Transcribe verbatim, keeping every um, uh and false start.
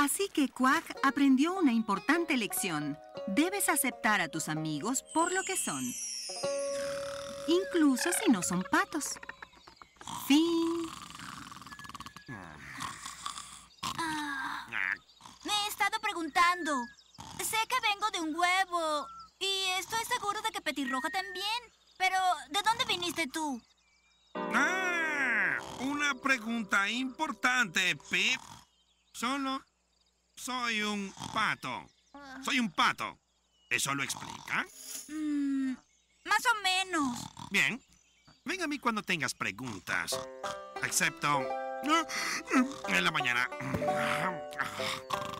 Así que Quack aprendió una importante lección. Debes aceptar a tus amigos por lo que son, incluso si no son patos. Fin. Ah, me he estado preguntando. Sé que vengo de un huevo y estoy seguro de que Petirroja también. Pero, ¿de dónde viniste tú? ¡Ah! Una pregunta importante, Pip. Solo soy un pato. Soy un pato. ¿Eso lo explica? Mm, más o menos. Bien. Ven a mí cuando tengas preguntas. Excepto... en la mañana.